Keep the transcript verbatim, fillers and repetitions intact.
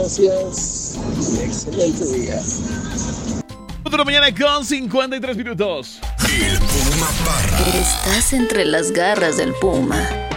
gracias. Excelente día. Otra mañana con cincuenta y tres minutos. El Puma Parra. Estás entre las garras del puma.